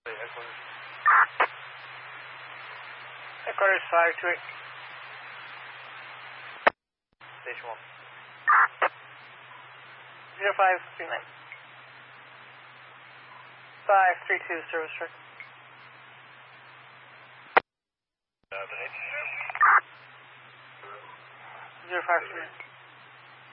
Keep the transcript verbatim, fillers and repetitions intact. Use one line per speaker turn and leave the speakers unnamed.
Headquarters five two eight. Station one. Zero five three nine. Five three two service truck. Zero five three nine.